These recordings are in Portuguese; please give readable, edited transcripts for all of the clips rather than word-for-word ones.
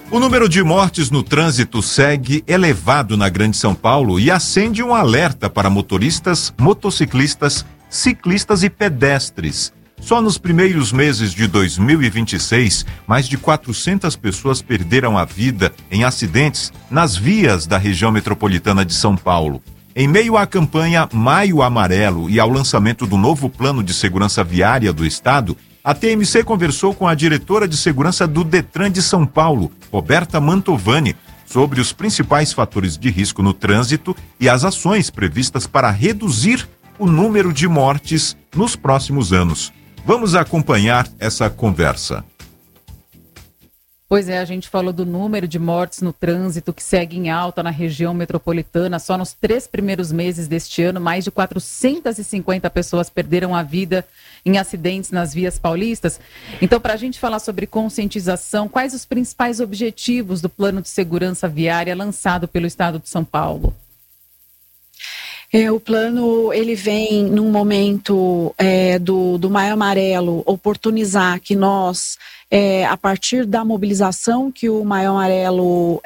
O número de mortes no trânsito segue elevado na Grande São Paulo e acende um alerta para motoristas, motociclistas, ciclistas e pedestres. Só nos primeiros meses de 2026, mais de 400 pessoas perderam a vida em acidentes nas vias da região metropolitana de São Paulo. Em meio à campanha Maio Amarelo e ao lançamento do novo Plano de Segurança Viária do Estado, a TMC conversou com a diretora de segurança do Detran de São Paulo, Roberta Mantovani, sobre os principais fatores de risco no trânsito e as ações previstas para reduzir o número de mortes nos próximos anos. Vamos acompanhar essa conversa. Pois é, a gente falou do número de mortes no trânsito que segue em alta na região metropolitana. Só nos 3 primeiros meses deste ano, mais de 450 pessoas perderam a vida em acidentes nas vias paulistas. Então, para a gente falar sobre conscientização, quais os principais objetivos do Plano de Segurança Viária lançado pelo Estado de São Paulo? O plano, ele vem num momento do Maio Amarelo, oportunizar que nós, a partir da mobilização que o Maio Amarelo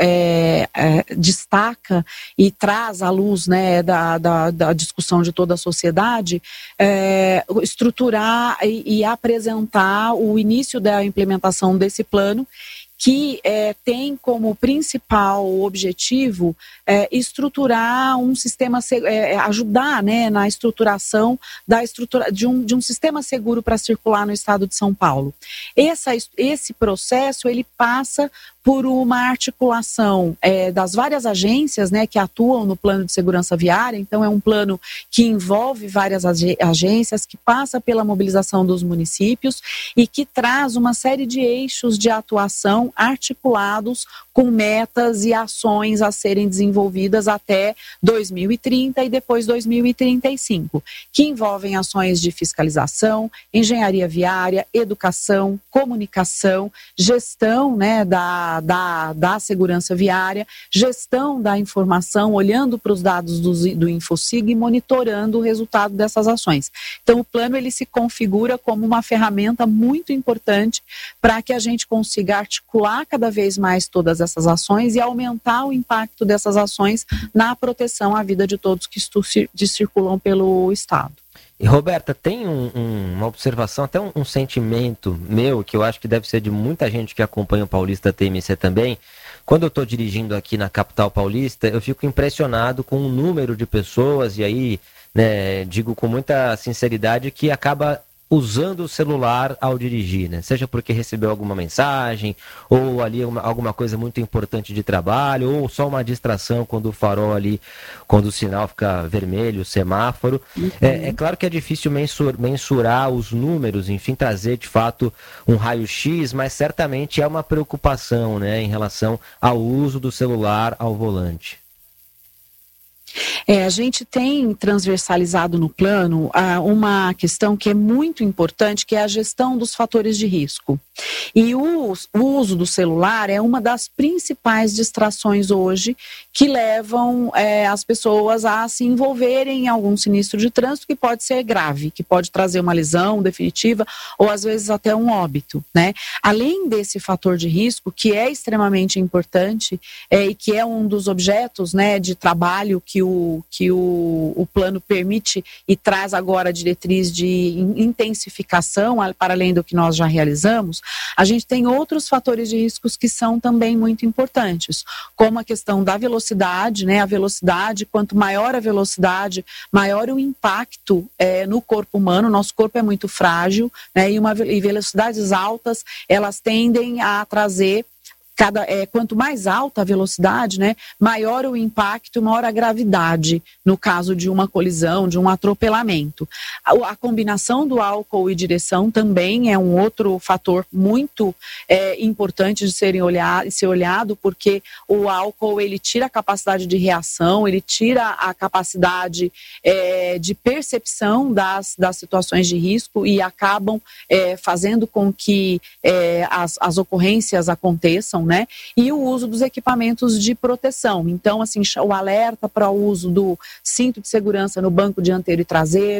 destaca e traz à luz, né, da discussão de toda a sociedade, estruturar e apresentar o início da implementação desse plano, que tem como principal objetivo estruturar um sistema, ajudar, né, na estruturação de um sistema seguro para circular no estado de São Paulo. Esse processo, ele passa por uma articulação das várias agências, né, que atuam no plano de segurança viária. Então, é um plano que envolve várias agências, que passa pela mobilização dos municípios e que traz uma série de eixos de atuação articulados com metas e ações a serem desenvolvidas até 2030 e depois 2035, que envolvem ações de fiscalização, engenharia viária, educação, comunicação, gestão, né, da segurança viária, gestão da informação, olhando para os dados do Infosig e monitorando o resultado dessas ações. Então, o plano, ele se configura como uma ferramenta muito importante para que a gente consiga articular cada vez mais todas essas ações e aumentar o impacto dessas ações na proteção à vida de todos que circulam pelo Estado. E, Roberta, tem uma observação, até um sentimento meu, que eu acho que deve ser de muita gente que acompanha o Paulista TMC também. Quando eu estou dirigindo aqui na capital paulista, eu fico impressionado com o número de pessoas, e aí, né, digo com muita sinceridade, que acaba usando o celular ao dirigir, né? Seja porque recebeu alguma mensagem, ou ali alguma coisa muito importante de trabalho, ou só uma distração quando o farol ali, quando o sinal fica vermelho, o semáforo. Uhum. É claro que é difícil mensurar os números, enfim, trazer de fato um raio-x, mas certamente é uma preocupação, né, em relação ao uso do celular ao volante. A gente tem transversalizado no plano uma questão que é muito importante, que é a gestão dos fatores de risco. E o uso do celular é uma das principais distrações hoje que levam as pessoas a se envolverem em algum sinistro de trânsito que pode ser grave, que pode trazer uma lesão definitiva ou às vezes até um óbito, né? Além desse fator de risco, que é extremamente importante e que é um dos objetos, né, de trabalho que o plano permite e traz agora a diretriz de intensificação para além do que nós já realizamos, a gente tem outros fatores de riscos que são também muito importantes, como a questão da velocidade, né? A velocidade, quanto maior a velocidade, maior o impacto no corpo humano. Nosso corpo é muito frágil, né? E velocidades altas, elas tendem a trazer quanto mais alta a velocidade, né, maior o impacto, maior a gravidade no caso de uma colisão, de um atropelamento. A combinação do álcool e direção também é um outro fator muito importante de ser olhado, porque o álcool, ele tira a capacidade de reação, ele tira a capacidade de percepção das situações de risco e acabam fazendo com que as ocorrências aconteçam, né? E o uso dos equipamentos de proteção. Então, assim, o alerta para o uso do cinto de segurança no banco dianteiro e traseiro,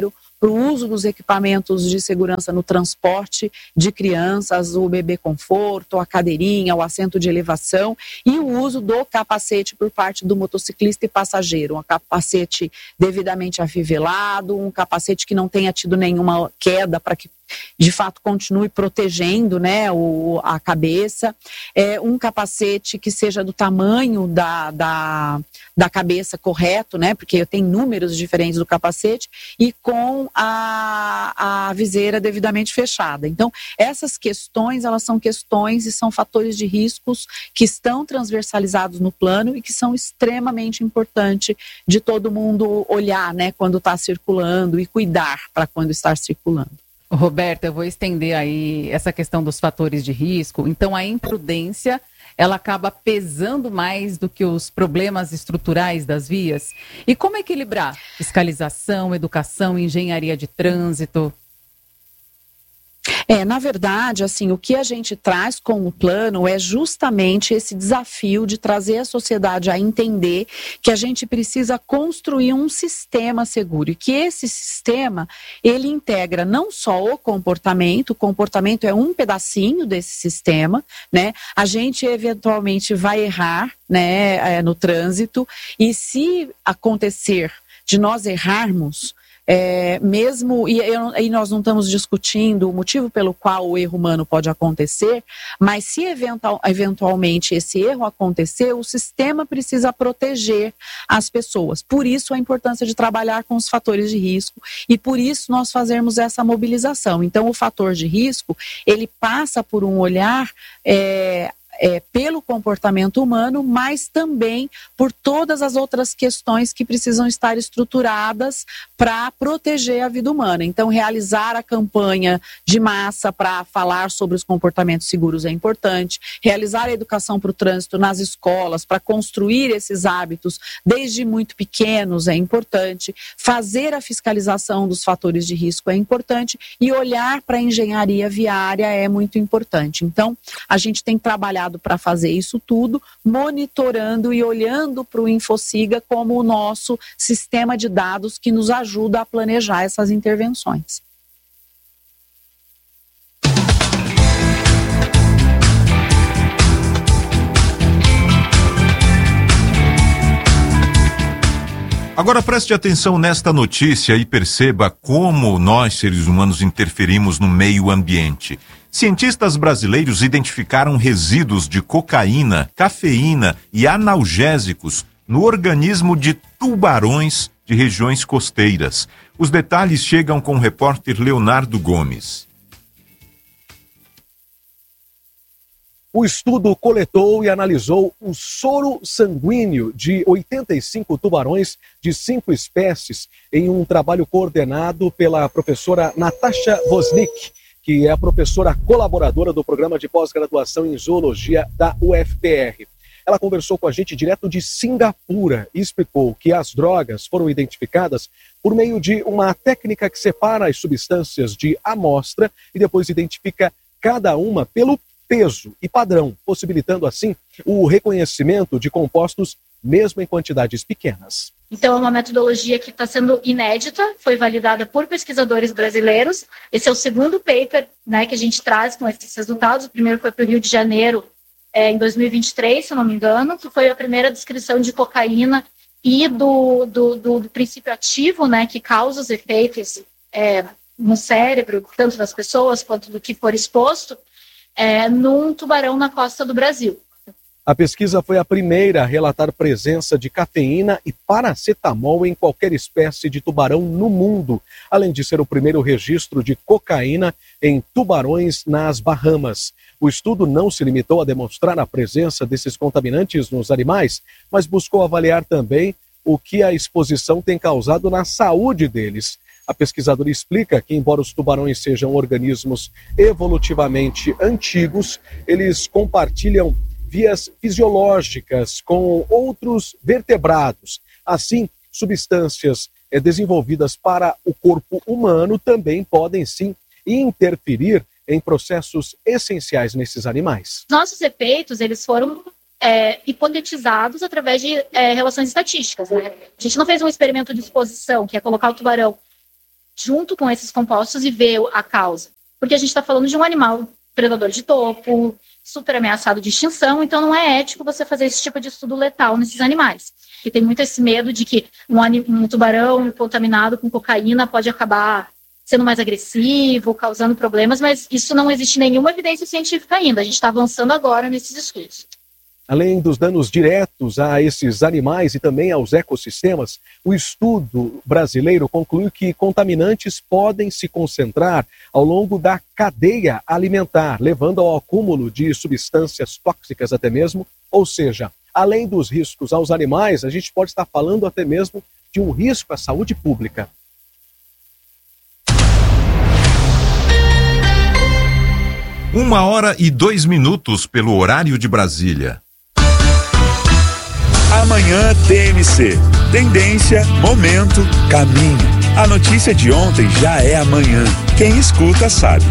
para o uso dos equipamentos de segurança no transporte de crianças, o bebê conforto, a cadeirinha, o assento de elevação e o uso do capacete por parte do motociclista e passageiro, um capacete devidamente afivelado, um capacete que não tenha tido nenhuma queda para que de fato continue protegendo, né, a cabeça, um capacete que seja do tamanho da cabeça correto, né, porque tem números diferentes do capacete, e com a viseira devidamente fechada. Então, essas questões, elas são questões e são fatores de riscos que estão transversalizados no plano e que são extremamente importantes de todo mundo olhar, né, quando está circulando e cuidar para quando estar circulando. Roberta, eu vou estender aí essa questão dos fatores de risco. Então, a imprudência, ela acaba pesando mais do que os problemas estruturais das vias? E como equilibrar fiscalização, educação, engenharia de trânsito? Na verdade, assim, o que a gente traz com o plano é justamente esse desafio de trazer a sociedade a entender que a gente precisa construir um sistema seguro e que esse sistema, ele integra não só o comportamento é um pedacinho desse sistema, né? A gente eventualmente vai errar, né, no trânsito, e se acontecer de nós errarmos, mesmo, e nós não estamos discutindo o motivo pelo qual o erro humano pode acontecer, mas se eventualmente esse erro acontecer, o sistema precisa proteger as pessoas. Por isso a importância de trabalhar com os fatores de risco e por isso nós fazermos essa mobilização. Então o fator de risco, ele passa por um olhar pelo comportamento humano, mas também por todas as outras questões que precisam estar estruturadas para proteger a vida humana. Então, realizar a campanha de massa para falar sobre os comportamentos seguros é importante, realizar a educação para o trânsito nas escolas, para construir esses hábitos desde muito pequenos é importante, fazer a fiscalização dos fatores de risco é importante e olhar para a engenharia viária é muito importante. Então, a gente tem trabalhado para fazer isso tudo, monitorando e olhando para o Infociga como o nosso sistema de dados que nos ajuda a planejar essas intervenções. Agora preste atenção nesta notícia e perceba como nós, seres humanos, interferimos no meio ambiente. Cientistas brasileiros identificaram resíduos de cocaína, cafeína e analgésicos no organismo de tubarões de regiões costeiras. Os detalhes chegam com o repórter Leonardo Gomes. O estudo coletou e analisou o soro sanguíneo de 85 tubarões de 5 espécies em um trabalho coordenado pela professora Natasha Wozniak, que é a professora colaboradora do programa de pós-graduação em zoologia da UFPR. Ela conversou com a gente direto de Singapura e explicou que as drogas foram identificadas por meio de uma técnica que separa as substâncias de amostra e depois identifica cada uma pelo peso e padrão, possibilitando assim o reconhecimento de compostos mesmo em quantidades pequenas. Então, é uma metodologia que está sendo inédita, foi validada por pesquisadores brasileiros. Esse é o segundo paper, né, que a gente traz com esses resultados. O primeiro foi para o Rio de Janeiro, em 2023, se eu não me engano, que foi a primeira descrição de cocaína e do princípio ativo, né, que causa os efeitos no cérebro, tanto das pessoas quanto do que for exposto, num tubarão na costa do Brasil. A pesquisa foi a primeira a relatar presença de cafeína e paracetamol em qualquer espécie de tubarão no mundo, além de ser o primeiro registro de cocaína em tubarões nas Bahamas. O estudo não se limitou a demonstrar a presença desses contaminantes nos animais, mas buscou avaliar também o que a exposição tem causado na saúde deles. A pesquisadora explica que, embora os tubarões sejam organismos evolutivamente antigos, eles compartilham vias fisiológicas com outros vertebrados. Assim, substâncias desenvolvidas para o corpo humano também podem, sim, interferir em processos essenciais nesses animais. Nossos efeitos, eles foram hipotetizados através de relações estatísticas, né? A gente não fez um experimento de exposição, que é colocar o tubarão junto com esses compostos e ver a causa. Porque a gente está falando de um animal predador de topo, super ameaçado de extinção, então não é ético você fazer esse tipo de estudo letal nesses animais. E tem muito esse medo de que um tubarão contaminado com cocaína pode acabar sendo mais agressivo, causando problemas, mas isso não existe nenhuma evidência científica ainda. A gente está avançando agora nesses estudos. Além dos danos diretos a esses animais e também aos ecossistemas, o estudo brasileiro concluiu que contaminantes podem se concentrar ao longo da cadeia alimentar, levando ao acúmulo de substâncias tóxicas até mesmo. Ou seja, além dos riscos aos animais, a gente pode estar falando até mesmo de um risco à saúde pública. Uma hora e 2 minutos pelo horário de Brasília. Amanhã TMC. Tendência, momento, caminho. A notícia de ontem já é amanhã. Quem escuta sabe.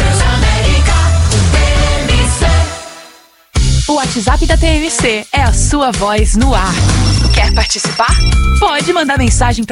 O WhatsApp da TMC é a sua voz no ar. Quer participar? Pode mandar mensagem para